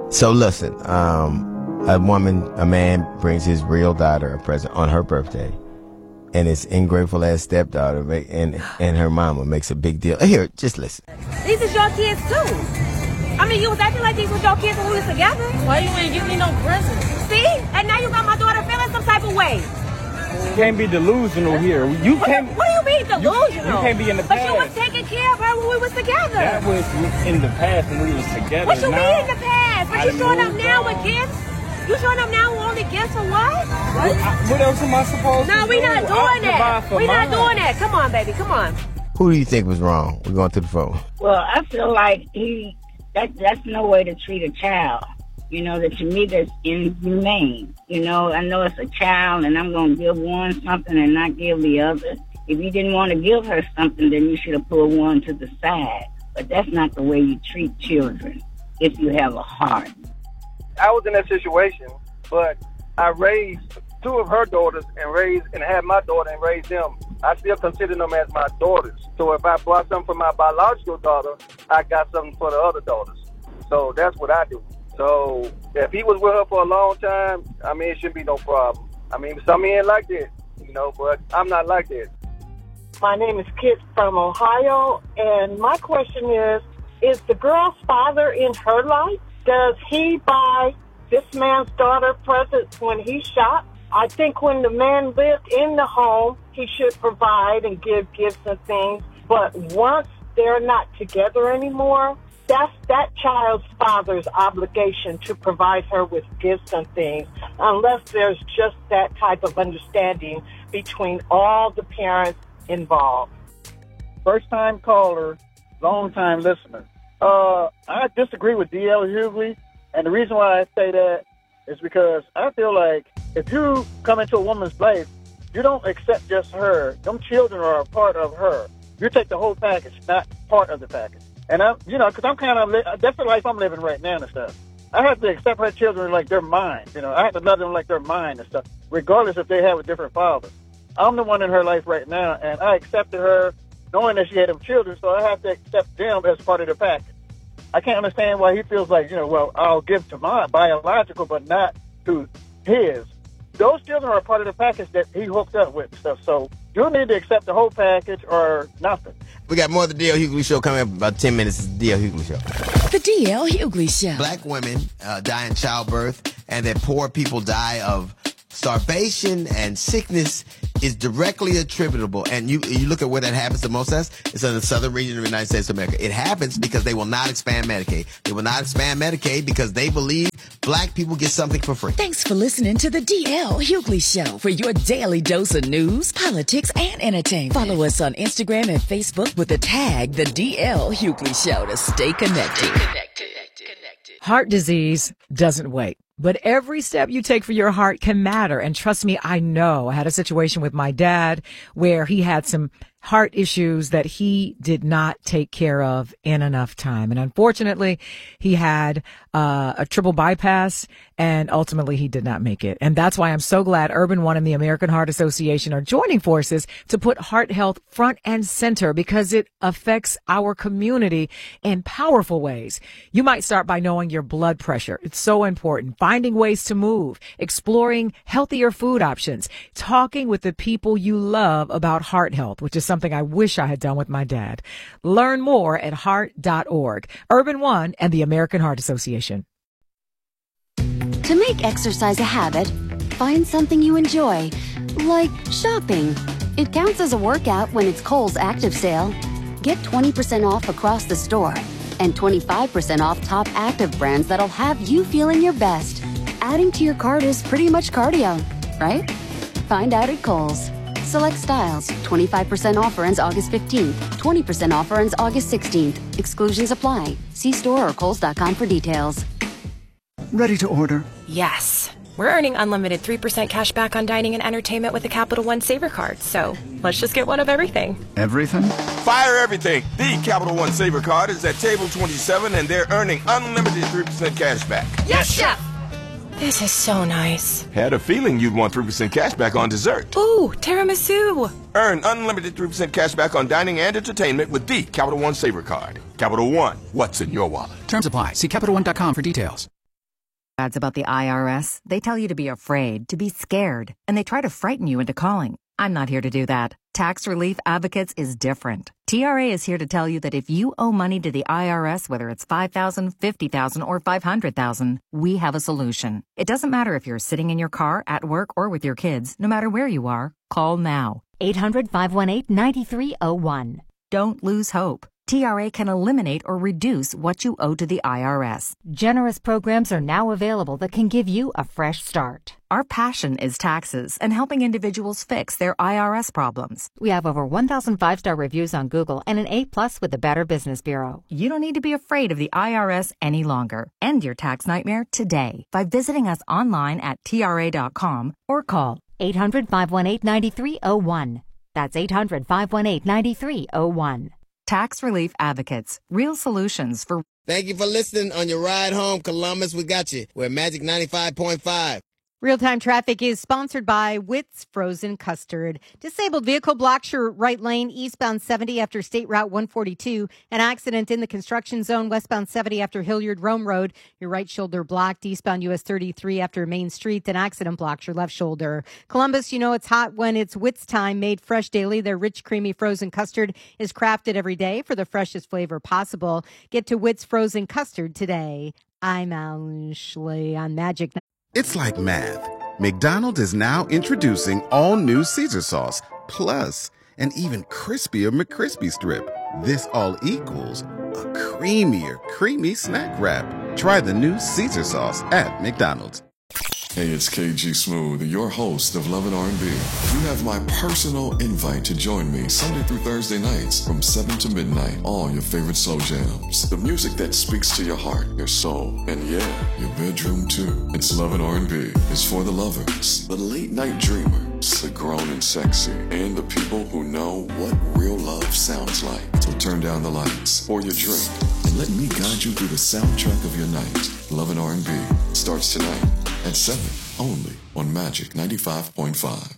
So listen, a man brings his real daughter a present on her birthday, and his ungrateful ass stepdaughter and her mama makes a big deal. Here, just listen. These is your kids too. I mean, you was acting like these was your kids when we was together. Why you ain't give me no presents? See? And now you got my daughter feeling some type of way. You can't be delusional here. What do you mean delusional? You can't be in the past. But you was taking care of her when we was together. That was in the past when we was together. What you mean in the past? But you showing up now with gifts? You showing up now with only gifts or what? What else am I supposed to do? No, we not doing that. We not doing that. Come on, baby. Come on. Who do you think was wrong? We're going to the phone. Well, I feel like that's no way to treat a child. You know, that to me that's inhumane. You know, I know it's a child and I'm going to give one something and not give the other. If you didn't want to give her something, then you should have pulled one to the side. But that's not the way you treat children if you have a heart. I was in that situation, but I raised two of her daughters and had my daughter and raised them. I still consider them as my daughters. So if I brought something for my biological daughter, I got something for the other daughters. So that's what I do. So if he was with her for a long time, I mean, it shouldn't be no problem. I mean, some men like that, you know, but I'm not like that. My name is Kit from Ohio, and my question is the girl's father in her life? Does he buy this man's daughter presents when he shops? I think when the man lived in the home, he should provide and give gifts and things. But once they're not together anymore, that's that child's father's obligation to provide her with gifts and things, unless there's just that type of understanding between all the parents involved. First-time caller, long-time listener. I disagree with D.L. Hughley, and the reason why I say that is because I feel like if you come into a woman's life, you don't accept just her. Them children are a part of her. You take the whole package, not part of the package. And because I'm kind of, that's the life I'm living right now and stuff. I have to accept her children like they're mine. You know, I have to love them like they're mine and stuff, regardless if they have a different father. I'm the one in her life right now, and I accepted her knowing that she had them children, so I have to accept them as part of the package. I can't understand why he feels like, well, I'll give to my biological, but not to his. Those children are part of the package that he hooked up with and stuff, so you need to accept the whole package or nothing. We got more of the D.L. Hughley Show coming up in about 10 minutes. It's the D.L. Hughley Show. The D.L. Hughley Show. Black women die in childbirth, and that poor people die of starvation and sickness is directly attributable. And you look at where that happens the most at, it's in the southern region of the United States of America. It happens because they will not expand Medicaid. They will not expand Medicaid because they believe black people get something for free. Thanks for listening to the D.L. Hughley Show for your daily dose of news, politics, and entertainment. Follow us on Instagram and Facebook with the tag The D.L. Hughley Show to stay connected. Heart disease doesn't wait. But every step you take for your heart can matter. And trust me, I know. I had a situation with my dad where he had some heart issues that he did not take care of in enough time. And unfortunately, he had a triple bypass, and ultimately he did not make it. And that's why I'm so glad Urban One and the American Heart Association are joining forces to put heart health front and center, because it affects our community in powerful ways. You might start by knowing your blood pressure. It's so important. Finding ways to move, exploring healthier food options, talking with the people you love about heart health, which is something I wish I had done with my dad. Learn more at heart.org. Urban One and the American Heart Association. To make exercise a habit, find something you enjoy, like shopping. It counts as a workout when it's Kohl's Active Sale. Get 20% off across the store and 25% off top active brands that'll have you feeling your best. Adding to your cart is pretty much cardio, right? Find out at Kohl's. Select styles. 25% offer ends August 15th. 20% offer ends August 16th. Exclusions apply. See store or Kohls.com for details. Ready to order? Yes. We're earning unlimited 3% cash back on dining and entertainment with the Capital One Saver Card. So let's just get one of everything. Everything? Fire everything. The Capital One Saver Card is at table 27, and they're earning unlimited 3% cash back. Yes, Chef! This is so nice. Had a feeling you'd want 3% cash back on dessert. Ooh, tiramisu. Earn unlimited 3% cash back on dining and entertainment with the Capital One Saver Card. Capital One, what's in your wallet? Terms apply. See CapitalOne.com for details. Ads about the IRS, they tell you to be afraid, to be scared, and they try to frighten you into calling. I'm not here to do that. Tax Relief Advocates is different. TRA is here to tell you that if you owe money to the IRS, whether it's $5,000, $50,000, or $500,000, we have a solution. It doesn't matter if you're sitting in your car, at work, or with your kids. No matter where you are, call now. 800-518-9301. Don't lose hope. TRA can eliminate or reduce what you owe to the IRS. Generous programs are now available that can give you a fresh start. Our passion is taxes and helping individuals fix their IRS problems. We have over 1,000 5-star reviews on Google and an A+ with the Better Business Bureau. You don't need to be afraid of the IRS any longer. End your tax nightmare today by visiting us online at TRA.com or call 800-518-9301. That's 800-518-9301. Tax Relief Advocates. Real solutions for... Thank you for listening on your ride home, Columbus. We got you. We're Magic 95.5. Real-time traffic is sponsored by Witt's Frozen Custard. Disabled vehicle blocks your right lane eastbound 70 after State Route 142. An accident in the construction zone westbound 70 after Hilliard Rome Road. Your right shoulder blocked eastbound US 33 after Main Street. An accident blocks your left shoulder. Columbus, you know it's hot when it's Witt's time. Made fresh daily. Their rich, creamy frozen custard is crafted every day for the freshest flavor possible. Get to Witt's Frozen Custard today. I'm Ashley on Magic. It's like math. McDonald's is now introducing all new Caesar sauce, plus an even crispier McCrispy strip. This all equals a creamier, creamy snack wrap. Try the new Caesar sauce at McDonald's. Hey, it's KG Smooth, your host of Love and R&B. You have my personal invite to join me Sunday through Thursday nights from 7 to midnight. All your favorite slow jams. The music that speaks to your heart, your soul, and yeah, your bedroom too. It's Love and R&B. It's for the lovers, the late night dreamers, the grown and sexy, and the people who know what real love sounds like. So turn down the lights, pour your drink, and let me guide you through the soundtrack of your night. Love and R&B starts tonight at 7, only on Magic 95.5.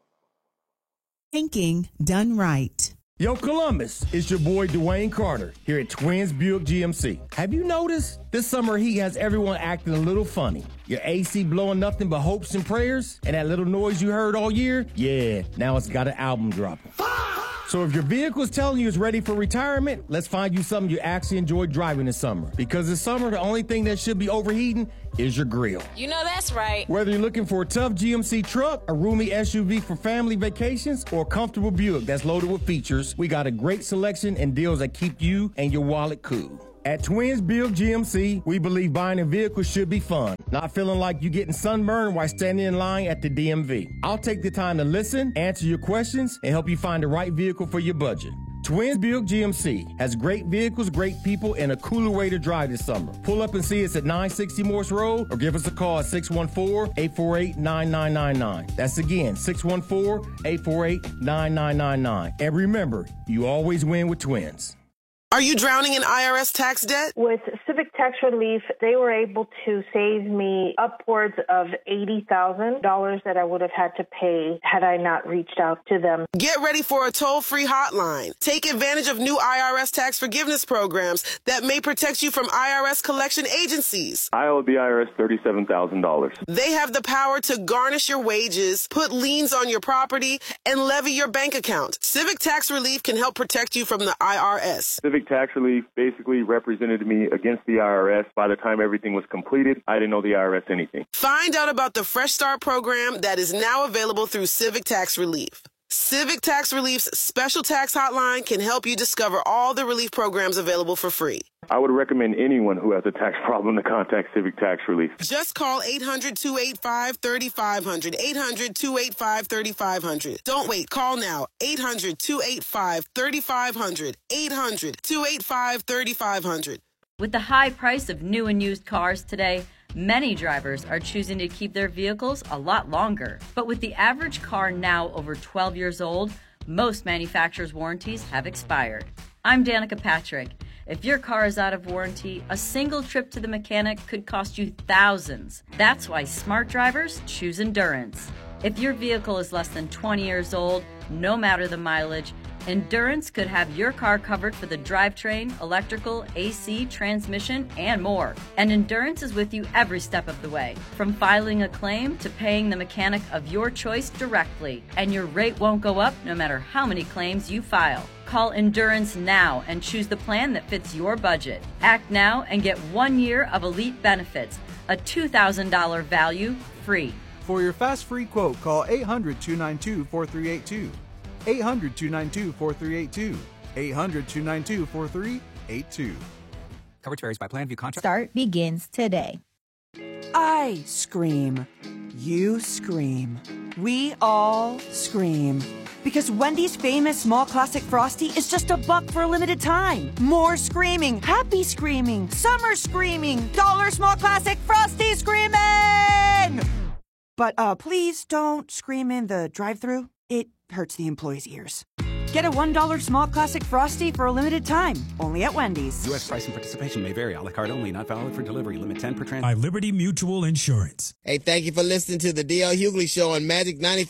Thinking done right. Yo, Columbus, it's your boy Dwayne Carter here at Twins Buick GMC. Have you noticed this summer heat has everyone acting a little funny? Your AC blowing nothing but hopes and prayers? And that little noise you heard all year? Yeah, now it's got an album dropping. So if your vehicle is telling you it's ready for retirement, let's find you something you actually enjoy driving this summer. Because this summer, the only thing that should be overheating is your grill. You know that's right. Whether you're looking for a tough GMC truck, a roomy SUV for family vacations, or a comfortable Buick that's loaded with features, we got a great selection and deals that keep you and your wallet cool. At Twins Buick GMC, we believe buying a vehicle should be fun, not feeling like you're getting sunburned while standing in line at the DMV. I'll take the time to listen, answer your questions, and help you find the right vehicle for your budget. Twins Buick GMC has great vehicles, great people, and a cooler way to drive this summer. Pull up and see us at 960 Morse Road or give us a call at 614-848-9999. That's again, 614-848-9999. And remember, you always win with Twins. Are you drowning in IRS tax debt? With Civic Tax Relief, they were able to save me upwards of $80,000 that I would have had to pay had I not reached out to them. Get ready for a toll-free hotline. Take advantage of new IRS tax forgiveness programs that may protect you from IRS collection agencies. I owe the IRS $37,000. They have the power to garnish your wages, put liens on your property, and levy your bank account. Civic Tax Relief can help protect you from the IRS. Civic Tax Relief basically represented me against the IRS. By the time everything was completed, I didn't owe the IRS anything. Find out about the Fresh Start program that is now available through Civic Tax Relief. Civic Tax Relief's special tax hotline can help you discover all the relief programs available for free. I would recommend anyone who has a tax problem to contact Civic Tax Relief. Just call 800-285-3500, 800-285-3500. Don't wait. Call now. 800-285-3500, 800-285-3500. With the high price of new and used cars today, many drivers are choosing to keep their vehicles a lot longer. But with the average car now over 12 years old, most manufacturers' warranties have expired. I'm Danica Patrick. If your car is out of warranty, a single trip to the mechanic could cost you thousands. That's why smart drivers choose Endurance. If your vehicle is less than 20 years old, no matter the mileage, Endurance could have your car covered for the drivetrain, electrical, AC, transmission, and more. And Endurance is with you every step of the way, from filing a claim to paying the mechanic of your choice directly. And your rate won't go up no matter how many claims you file. Call Endurance now and choose the plan that fits your budget. Act now and get 1 year of elite benefits, a $2,000 value free. For your fast free quote, call 800-292-4382. 800-292-4382. 800-292-4382. Coverage varies by plan. View contract. Start begins today. I scream. You scream. We all scream. Because Wendy's famous small classic Frosty is just $1 for a limited time. More screaming, happy screaming, summer screaming, dollar small classic Frosty screaming! But please don't scream in the drive-thru. It hurts the employees' ears. Get a $1 small classic Frosty for a limited time, only at Wendy's. U.S. price and participation may vary. A la carte only, not valid for delivery. Limit 10 per transaction. By Liberty Mutual Insurance. Hey, thank you for listening to the D.L. Hughley Show on Magic 94.